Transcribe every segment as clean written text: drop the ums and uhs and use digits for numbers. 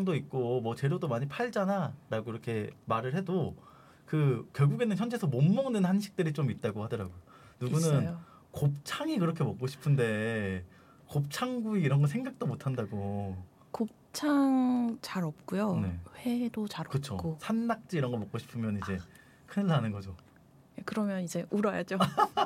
경쟁도 있고 뭐 재료도 많이 팔잖아라고 이렇게 말을 해도 그 결국에는 현지에서 못 먹는 한식들이 좀 있다고 하더라고요. 누구는 있어요. 곱창이 그렇게 먹고 싶은데 곱창구이 이런 거 생각도 못 한다고. 곱창 잘 없고요. 네. 회도 잘 그렇죠. 없고. 산낙지 이런 거 먹고 싶으면 이제 큰일 나는 거죠. 그러면 이제 울어야죠.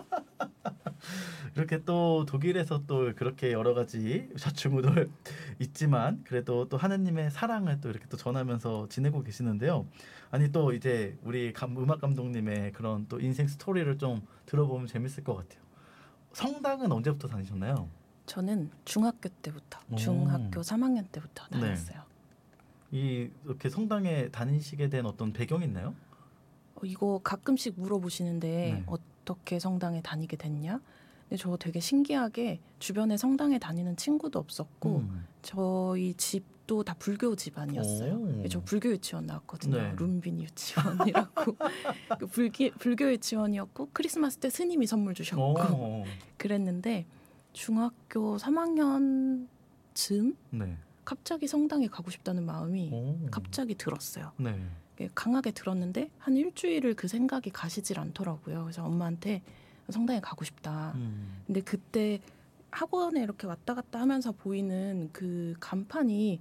이렇게 또 독일에서 또 그렇게 여러 가지 좌충우돌 있지만 그래도 또 하느님의 사랑을 또 이렇게 또 전하면서 지내고 계시는데요. 아니 또 이제 우리 음악 감독님의 그런 또 인생 스토리를 좀 들어보면 재밌을 것 같아요. 성당은 언제부터 다니셨나요? 저는 중학교 때부터, 중학교 3학년 때부터 다녔어요. 이렇게 성당에 다니시게 된 어떤 배경이 있나요? 이거 가끔씩 물어보시는데 어떻게 성당에 다니게 됐냐? 근데 저 되게 신기하게 주변에 성당에 다니는 친구도 없었고 저희 집도 다 불교 집안이었어요. 저 불교 유치원 나왔거든요. 룸빈 유치원이라고. 불교 유치원이었고 크리스마스 때 스님이 선물 주셨고 그랬는데 중학교 3학년쯤 갑자기 성당에 가고 싶다는 마음이 갑자기 들었어요. 강하게 들었는데 한 일주일을 그 생각이 가시질 않더라고요. 그래서 엄마한테 성당에 가고 싶다. 근데 그때 학원에 이렇게 왔다 갔다 하면서 보이는 그 간판이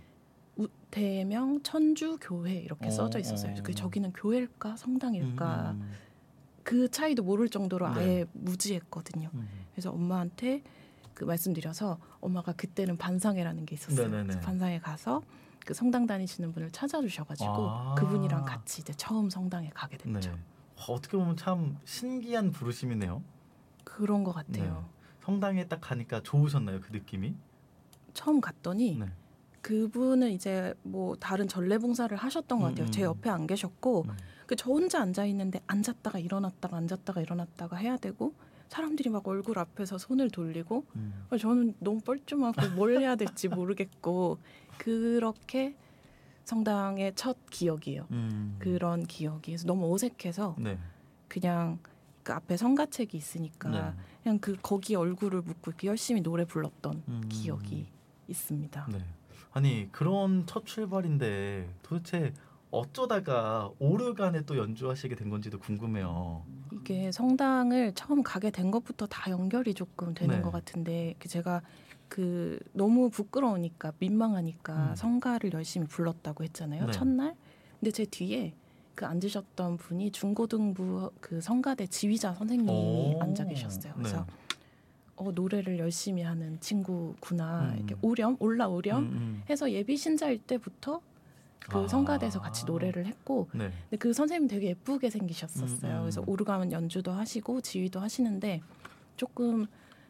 대명 천주 교회 이렇게 써져 있었어요. 저기는 교회일까 성당일까 그 차이도 모를 정도로 아예 무지했거든요. 그래서 엄마한테 그 말씀드려서 엄마가 그때는 반상회라는 게 있었어요. 그래서 반상회 가서 그 성당 다니시는 분을 찾아주셔가지고 그분이랑 같이 이제 처음 성당에 가게 됐죠. 어떻게 보면 참 신기한 부르심이네요. 그런 것 같아요. 성당에 딱 가니까 좋으셨나요? 그 느낌이? 처음 갔더니 그분은 이제 뭐 다른 전례봉사를 하셨던 것 같아요. 제 옆에 안 계셨고 저 혼자 앉아 있는데 앉았다가 일어났다가 앉았다가 일어났다가 해야 되고 사람들이 막 얼굴 앞에서 손을 돌리고 저는 너무 뻘쭘하고 뭘 해야 될지 모르겠고 그렇게 성당의 첫 기억이에요. 그런 기억이. 그래서 너무 어색해서 그냥 그 앞에 성가책이 있으니까 그냥 거기 얼굴을 묻고 이렇게 열심히 노래 불렀던 기억이 있습니다. 아니 그런 첫 출발인데 도대체 어쩌다가 오르간에 또 연주하시게 된 건지도 궁금해요. 이게 성당을 처음 가게 된 것부터 다 연결이 조금 되는 것 같은데 제가 그 너무 부끄러우니까 민망하니까 성가를 열심히 불렀다고 했잖아요. 첫날. 근데 제 뒤에 그 앉으셨던 분이 중고등부 그 성가대 지휘자 선생님이 앉아 계셨어요. 그래서 노래를 열심히 하는 친구구나. 이렇게 올라오렴 해서 예비 신자일 때부터 그 성가대에서 같이 노래를 했고 근데 그 선생님 되게 예쁘게 생기셨었어요. 그래서 오르간 연주도 하시고 지휘도 하시는데 조금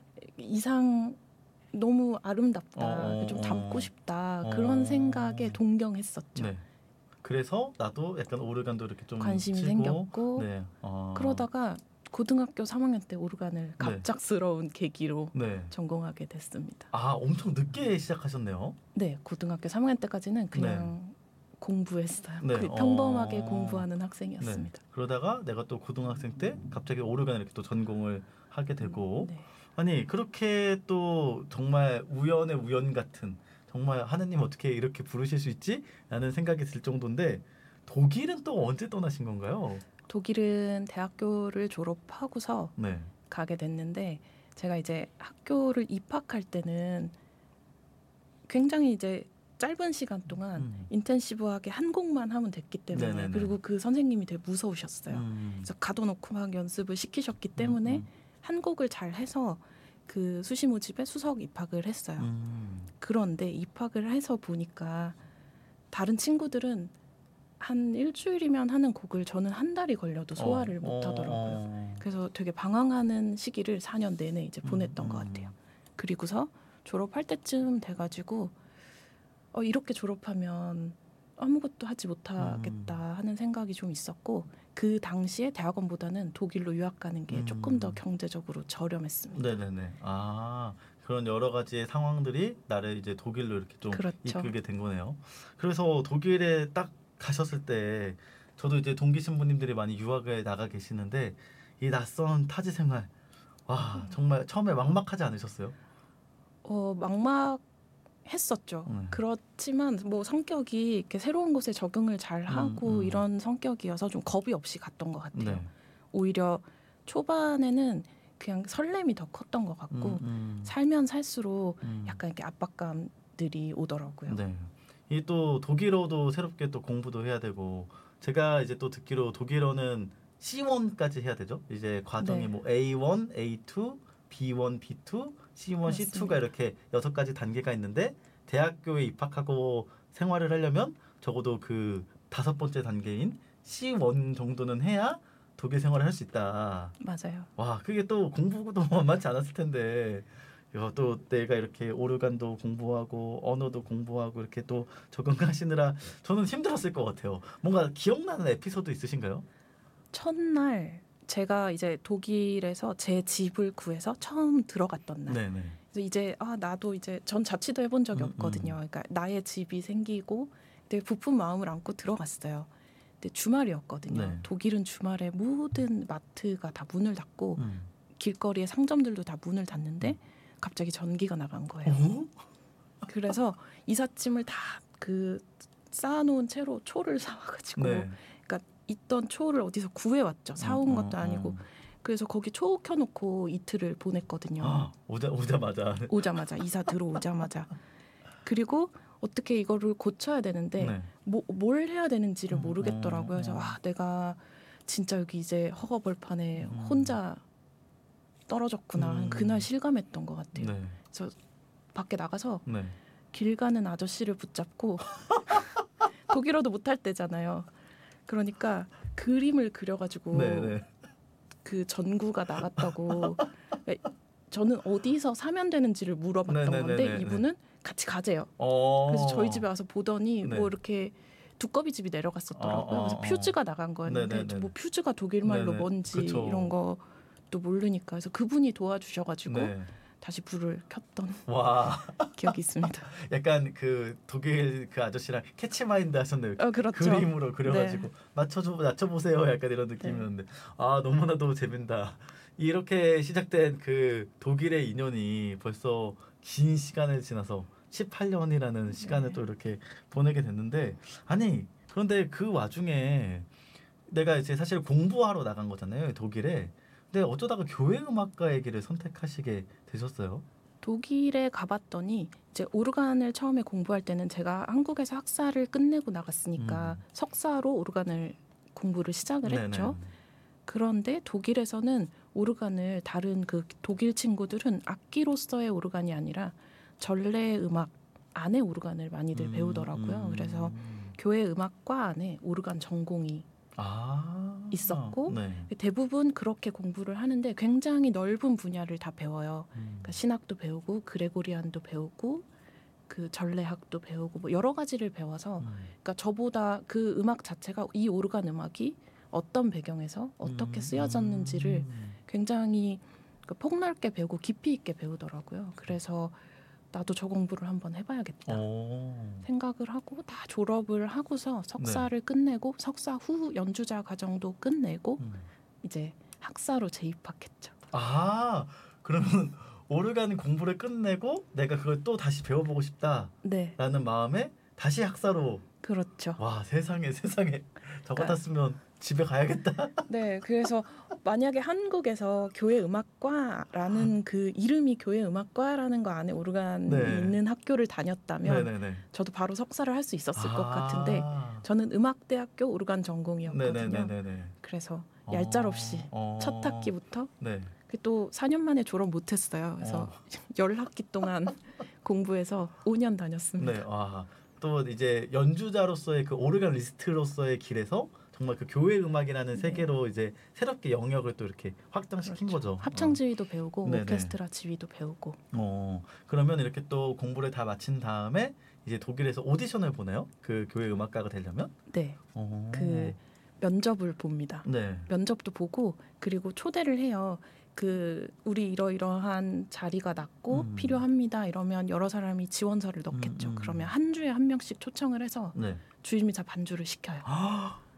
너무 아름답다. 좀 닮고 싶다. 그런 생각에 동경했었죠. 그래서 나도 약간 오르간도 이렇게 좀 관심이 치고, 생겼고 그러다가 고등학교 3학년 때 오르간을 갑작스러운 계기로 전공하게 됐습니다. 엄청 늦게 시작하셨네요. 네, 고등학교 3학년 때까지는 그냥 공부했어요. 평범하게 공부하는 학생이었습니다. 그러다가 내가 또 고등학생 때 갑자기 오르간 이렇게 또 전공을 하게 되고 아니 그렇게 또 정말 우연의 우연 같은 정말 하느님 어떻게 이렇게 부르실 수 있지? 라는 생각이 들 정도인데 독일은 또 언제 떠나신 건가요? 독일은 대학교를 졸업하고서 가게 됐는데 제가 이제 학교를 입학할 때는 굉장히 이제 짧은 시간 동안 인텐시브하게 한 곡만 하면 됐기 때문에 그리고 그 선생님이 되게 무서우셨어요. 그래서 가둬놓고 막 연습을 시키셨기 때문에 한 곡을 잘 해서 그 수시 모집에 수석 입학을 했어요. 그런데 입학을 해서 보니까 다른 친구들은 한 일주일이면 하는 곡을 저는 한 달이 걸려도 소화를 못 하더라고요. 그래서 되게 방황하는 시기를 4년 내내 이제 보냈던 것 같아요. 그리고서 졸업할 때쯤 돼가지고 이렇게 졸업하면 아무것도 하지 못하겠다 하는 생각이 좀 있었고 그 당시에 대학원보다는 독일로 유학 가는 게 조금 더 경제적으로 저렴했습니다. 네네네. 그런 여러 가지의 상황들이 나를 이제 독일로 이렇게 좀 이끌게 된 거네요. 그래서 독일에 딱 가셨을 때 저도 이제 동기 신부님들이 많이 유학에 나가 계시는데 이 낯선 타지 생활 정말 처음에 막막하지 않으셨어요? 했었죠. 그렇지만 뭐 성격이 이렇게 새로운 곳에 적응을 잘 하고 이런 성격이어서 좀 겁이 없이 갔던 것 같아요. 오히려 초반에는 그냥 설렘이 더 컸던 것 같고 살면 살수록 약간 이렇게 압박감들이 오더라고요. 네. 이 또 독일어도 새롭게 또 공부도 해야 되고 제가 이제 또 듣기로 독일어는 C1까지 해야 되죠. 이제 과정이 뭐 A1, A2, B1, B2, C1, 맞습니다. C2가 이렇게 6가지 단계가 있는데 대학교에 입학하고 생활을 하려면 적어도 그 5번째 단계인 C1 정도는 해야 독일 생활을 할 수 있다. 맞아요. 와, 그게 또 공부도 만만치 않았을 텐데 또 내가 이렇게 오르간도 공부하고 언어도 공부하고 이렇게 또 적응하시느라 저는 힘들었을 것 같아요. 뭔가 기억나는 에피소드 있으신가요? 첫날 제가 이제 독일에서 제 집을 구해서 처음 들어갔던 날. 네네. 그래서 이제 나도 이제 전 자취도 해본 적이 없거든요. 그러니까 나의 집이 생기고 되게 부푼 마음을 안고 들어갔어요. 근데 주말이었거든요. 네. 독일은 주말에 모든 마트가 다 문을 닫고 길거리의 상점들도 다 문을 닫는데 갑자기 전기가 나간 거예요. 그래서 이삿짐을 다 그 쌓아놓은 채로 초를 사와가지고 그러니까 있던 초를 어디서 구해왔죠. 사온 것도 아니고. 그래서 거기 초 켜놓고 이틀을 보냈거든요. 오자마자 이사 들어오자마자. 그리고 어떻게 이거를 고쳐야 되는데 뭘 해야 되는지를 모르겠더라고요. 그래서 내가 진짜 여기 이제 허허벌판에 혼자 떨어졌구나. 그날 실감했던 것 같아요. 그래서 밖에 나가서 길 가는 아저씨를 붙잡고 독일어도 못할 때잖아요. 그러니까 그림을 그려가지고 그 전구가 나갔다고 저는 어디서 사면 되는지를 물어봤던 건데 이분은 같이 가재요. 그래서 저희 집에 와서 보더니 뭐 이렇게 두꺼비 집이 내려갔었더라고요. 그래서 퓨즈가 나간 거였는데 뭐 퓨즈가 독일말로 뭔지 이런 것도 모르니까 그래서 그분이 도와주셔가지고 다시 불을 켰던 기억이 있습니다. 약간 그 독일 그 아저씨랑 캐치마인드 하셨네요. 그렇죠. 그림으로 그려가지고 맞춰보세요. 약간 이런 느낌이었는데 너무나도 재밌다. 이렇게 시작된 그 독일의 인연이 벌써 긴 시간을 지나서 18년이라는 시간을 또 이렇게 보내게 됐는데 아니 그런데 그 와중에 내가 이제 사실 공부하러 나간 거잖아요. 독일에. 근데 어쩌다가 교회 음악가의 길을 선택하시게 되셨어요? 독일에 가봤더니 이제 오르간을 처음에 공부할 때는 제가 한국에서 학사를 끝내고 나갔으니까 석사로 오르간을 공부를 시작을 했죠. 그런데 독일에서는 오르간을 다른 그 독일 친구들은 악기로서의 오르간이 아니라 전래 음악 안에 오르간을 많이들 배우더라고요. 그래서 교회 음악과 안에 오르간 전공이 있었고 대부분 그렇게 공부를 하는데 굉장히 넓은 분야를 다 배워요. 그러니까 신학도 배우고 그레고리안도 배우고 그 전래학도 배우고 뭐 여러 가지를 배워서 그러니까 저보다 그 음악 자체가 이 오르간 음악이 어떤 배경에서 어떻게 쓰여졌는지를 굉장히 폭넓게 배우고 깊이 있게 배우더라고요. 그래서 나도 저 공부를 한번 해봐야겠다 생각을 하고 다 졸업을 하고서 석사를 끝내고 석사 후 연주자 과정도 끝내고 이제 학사로 재입학했죠. 그러면 오르간 공부를 끝내고 내가 그걸 또 다시 배워보고 싶다라는 마음에 다시 학사로. 그렇죠. 와 세상에 저 같았으면 집에 가야겠다. 네, 그래서 만약에 한국에서 교회 음악과라는 그 이름이 교회 음악과라는 거 안에 오르간이 있는 학교를 다녔다면 저도 바로 석사를 할 수 있었을 것 같은데 저는 음악대학교 오르간 전공이었거든요. 그래서 얄짤없이 첫 학기부터 또 4년 만에 졸업 못했어요. 그래서 10학기 동안 공부해서 5년 다녔습니다. 또 이제 연주자로서의 그 오르간 리스트로서의 길에서 정말 그 교회 음악이라는 세계로 이제 새롭게 영역을 또 이렇게 확장시킨 거죠. 합창 지휘도 배우고 오케스트라 지휘도 배우고. 그러면 이렇게 또 공부를 다 마친 다음에 이제 독일에서 오디션을 보내요? 그 교회 음악가가 되려면? 그 면접을 봅니다. 면접도 보고 그리고 초대를 해요. 그 우리 이러이러한 자리가 났고 필요합니다. 이러면 여러 사람이 지원서를 넣겠죠. 그러면 한 주에 한 명씩 초청을 해서 주임이자 반주를 시켜요.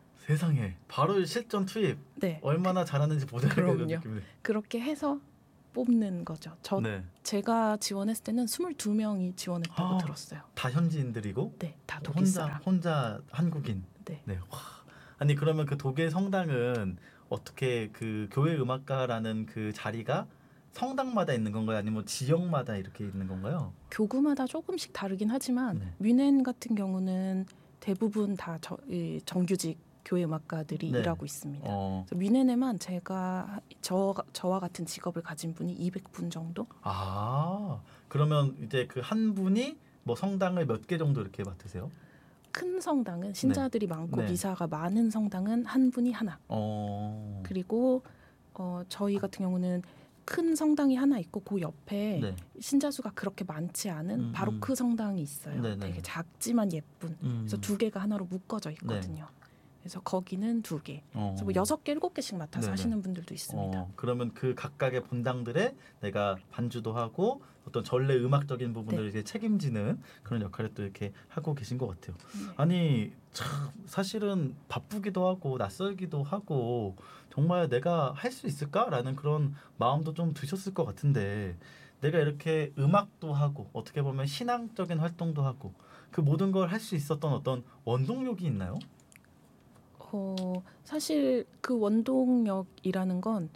세상에 바로 실전 투입. 얼마나 잘하는지 보자는 느낌이네. 그렇게 해서 뽑는 거죠. 제가 지원했을 때는 22명이 지원했다고 들었어요. 다 현지인들이고? 네, 다 독일 사람. 혼자 한국인. 네. 와. 아니 그러면 그 독일 성당은 어떻게 그 교회 음악가라는 그 자리가 성당마다 있는 건가요? 아니면 지역마다 이렇게 있는 건가요? 교구마다 조금씩 다르긴 하지만 뮌헨 같은 경우는 대부분 다 정규직 교회 음악가들이 일하고 있습니다. 그래서 뮌헨에만 저와 같은 직업을 가진 분이 200분 정도? 그러면 이제 그 한 분이 뭐 성당을 몇 개 정도 이렇게 맡으세요? 큰 성당은 신자들이 많고 미사가 많은 성당은 한 분이 하나. 그리고 저희 같은 경우는 큰 성당이 하나 있고 그 옆에 신자 수가 그렇게 많지 않은 바로크 성당이 있어요. 되게 작지만 예쁜. 그래서 두 개가 하나로 묶어져 있거든요. 그래서 거기는 2개. 그래서 뭐 6개, 7개씩 맡아서 하시는 분들도 있습니다. 그러면 그 각각의 분당들에 내가 반주도 하고 어떤 전래 음악적인 부분을 이제 책임지는 그런 역할을 또 이렇게 하고 계신 것 같아요. 아니 참 사실은 바쁘기도 하고 낯설기도 하고 정말 내가 할 수 있을까라는 그런 마음도 좀 드셨을 것 같은데 내가 이렇게 음악도 하고 어떻게 보면 신앙적인 활동도 하고 그 모든 걸 할 수 있었던 어떤 원동력이 있나요? 사실 그 원동력이라는 건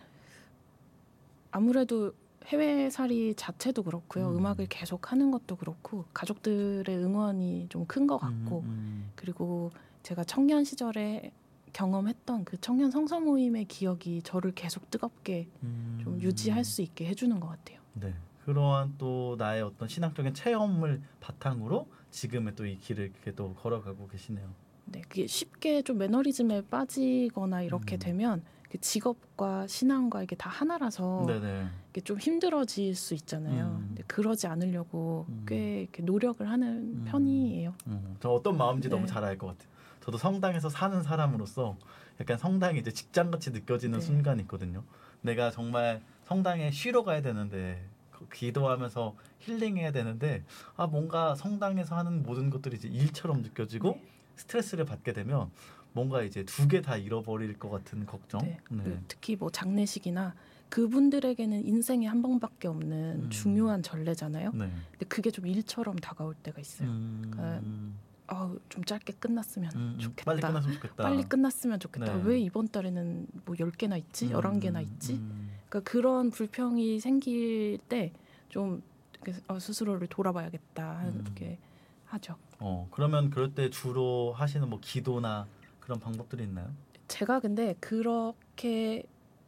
아무래도 해외살이 자체도 그렇고요. 음악을 계속 하는 것도 그렇고 가족들의 응원이 좀 큰 것 같고 그리고 제가 청년 시절에 경험했던 그 청년 성서 모임의 기억이 저를 계속 뜨겁게 좀 유지할 수 있게 해주는 것 같아요. 네, 그러한 또 나의 어떤 신앙적인 체험을 바탕으로 지금의 또 이 길을 이렇게 또 걸어가고 계시네요. 네, 그게 쉽게 좀 매너리즘에 빠지거나 이렇게 되면 직업과 신앙과 이게 다 하나라서 이게 좀 힘들어질 수 있잖아요. 근데 그러지 않으려고 꽤 이렇게 노력을 하는 편이에요. 저 어떤 마음인지 너무 잘 알 것 같아요. 저도 성당에서 사는 사람으로서 약간 성당이 이제 직장같이 느껴지는 순간이 있거든요. 내가 정말 성당에 쉬러 가야 되는데 기도하면서 힐링해야 되는데 뭔가 성당에서 하는 모든 것들이 이제 일처럼 느껴지고 스트레스를 받게 되면 뭔가 이제 2개 다 잃어버릴 것 같은 걱정. 특히 뭐 장례식이나 그분들에게는 인생에 한 번밖에 없는 중요한 전례잖아요. 근데 그게 좀 일처럼 다가올 때가 있어요. 그러니까 좀 짧게 끝났으면 좋겠다. 빨리 끝났으면 좋겠다. 빨리 끝났으면 좋겠다. 왜 이번 달에는 뭐 10개나 있지? 11개나 있지? 그러니까 그런 불평이 생길 때 좀 스스로를 돌아봐야겠다 이렇게 하죠. 그러면 그럴 때 주로 하시는 뭐 기도나 그런 방법들이 있나요? 제가 근데 그렇게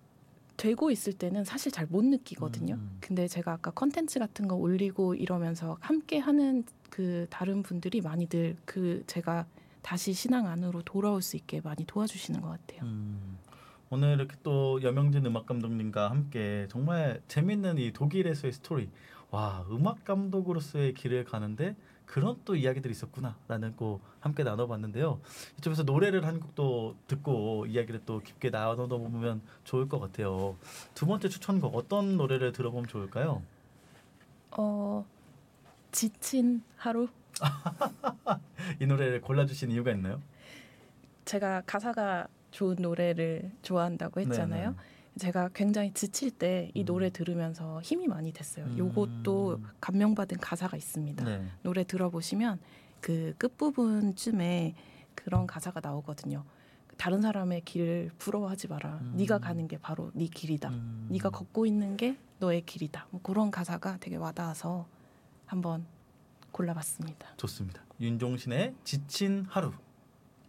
되고 있을 때는 사실 잘 못 느끼거든요. 근데 제가 아까 컨텐츠 같은 거 올리고 이러면서 함께 하는 그 다른 분들이 많이들 제가 다시 신앙 안으로 돌아올 수 있게 많이 도와주시는 것 같아요. 오늘 이렇게 또 여명진 음악 감독님과 함께 정말 재밌는 이 독일에서의 스토리, 음악 감독으로서의 길을 가는데 그런 또 이야기들이 있었구나라는 거 함께 나눠봤는데요. 이쪽에서 노래를 한 곡도 듣고 이야기를 또 깊게 나눠보면 좋을 것 같아요. 2번째 추천곡 어떤 노래를 들어보면 좋을까요? 지친 하루. 이 노래를 골라주신 이유가 있나요? 제가 가사가 좋은 노래를 좋아한다고 했잖아요. 제가 굉장히 지칠 때 이 노래 들으면서 힘이 많이 됐어요. 요것도 감명받은 가사가 있습니다. 노래 들어보시면 그 끝부분쯤에 그런 가사가 나오거든요. 다른 사람의 길을 부러워하지 마라. 네가 가는 게 바로 네 길이다. 네가 걷고 있는 게 너의 길이다. 뭐 그런 가사가 되게 와닿아서 한번 골라봤습니다. 좋습니다. 윤종신의 지친 하루.